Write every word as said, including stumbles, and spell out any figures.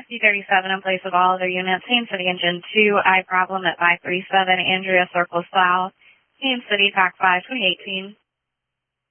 fifty thirty-seven in place of all other units. Haines City Engine two, I problem at five three seven, Andrea Circle South, Haines City, Pac five, twenty eighteen.